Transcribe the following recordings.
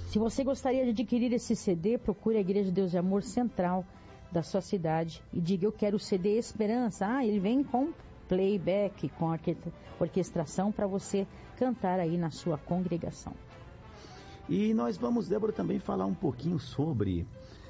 Se você gostaria de adquirir esse CD, procure a Igreja de Deus de Amor Central da sua cidade e diga: eu quero o CD Esperança. Ele vem com playback, com orquestração para você cantar aí na sua congregação. E nós vamos, Débora, também falar um pouquinho sobre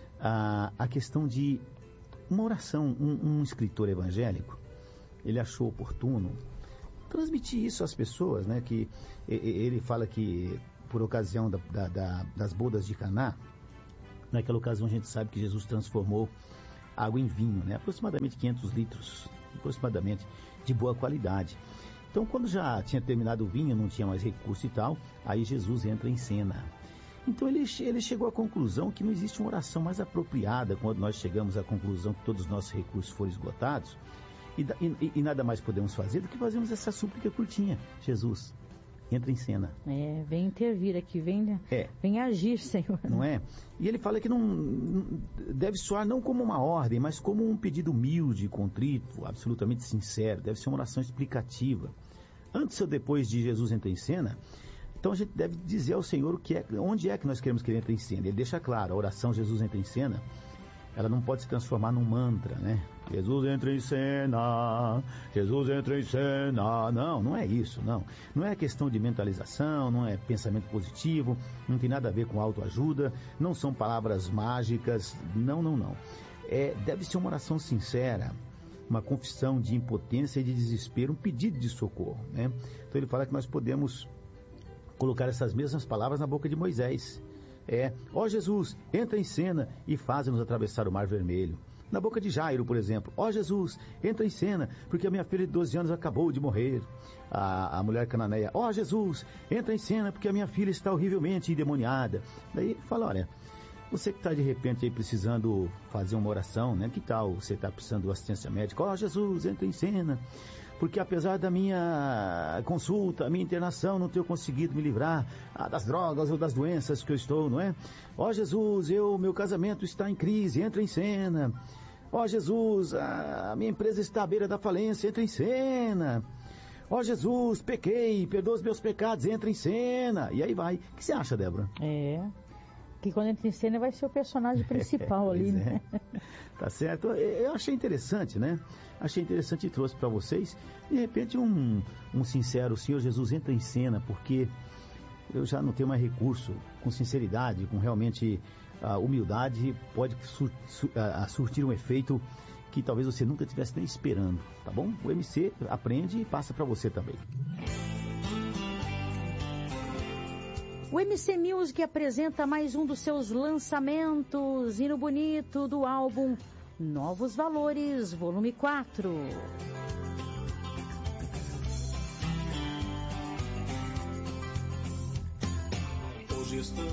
a questão de uma oração. Um escritor evangélico, ele achou oportuno transmitir isso às pessoas, né? Que ele fala que por ocasião das bodas de Caná, naquela ocasião a gente sabe que Jesus transformou água em vinho, né? Aproximadamente 500 litros, aproximadamente, de boa qualidade. Então, quando já tinha terminado o vinho, não tinha mais recurso e tal, aí Jesus entra em cena. Então, ele chegou à conclusão que não existe uma oração mais apropriada quando nós chegamos à conclusão que todos os nossos recursos foram esgotados e nada mais podemos fazer do que fazermos essa súplica curtinha. Jesus, entra em cena. Vem intervir aqui, vem agir, Senhor. Não é? E ele fala que não deve soar não como uma ordem, mas como um pedido humilde, contrito, absolutamente sincero. Deve ser uma oração explicativa. Antes ou depois de Jesus entrar em cena, então a gente deve dizer ao Senhor onde é que nós queremos que ele entre em cena. Ele deixa claro, a oração Jesus entra em cena, ela não pode se transformar num mantra, né? Jesus entra em cena, Jesus entra em cena. Não é isso, não. Não é questão de mentalização, não é pensamento positivo, não tem nada a ver com autoajuda, não são palavras mágicas, não. Deve ser uma oração sincera, uma confissão de impotência e de desespero, um pedido de socorro, né? Então ele fala que nós podemos colocar essas mesmas palavras na boca de Moisés. Ó Jesus, entra em cena e faz-nos atravessar o Mar Vermelho. Na boca de Jairo, por exemplo: ó Jesus, entra em cena, porque a minha filha de 12 anos acabou de morrer. A mulher cananeia: ó Jesus, entra em cena, porque a minha filha está horrivelmente endemoniada. Daí ele fala: olha, você que está de repente aí precisando fazer uma oração, né? Que tal você está precisando de assistência médica? Ó Jesus, entra em cena, porque apesar da minha consulta, a minha internação, não tenho conseguido me livrar das drogas ou das doenças que eu estou, não é? Ó Jesus, meu casamento está em crise, entra em cena. Ó Jesus, a minha empresa está à beira da falência, entra em cena. Ó Jesus, pequei, perdoa os meus pecados, entra em cena. E aí vai. O que você acha, Débora? Que quando entra em cena vai ser o personagem principal ali, né? Tá certo. Eu achei interessante, né? Achei interessante e trouxe para vocês. De repente um sincero: Senhor Jesus, entra em cena, porque eu já não tenho mais recurso. Com sinceridade, com realmente humildade, pode surtir um efeito que talvez você nunca estivesse nem esperando, tá bom? O MC aprende e passa para você também. O MC Music apresenta mais um dos seus lançamentos, hino bonito do álbum Novos Valores, volume 4. Hoje estou